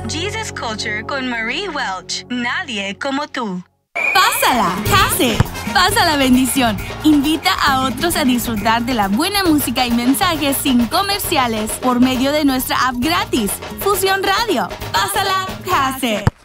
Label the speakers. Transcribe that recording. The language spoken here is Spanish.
Speaker 1: Jesus Culture con Marie Welch. Nadie como tú.
Speaker 2: Pásala, Case. Pasa la bendición. Invita a otros a disfrutar de la buena música y mensajes sin comerciales por medio de nuestra app gratis, Fusión Radio. Pásala, Case.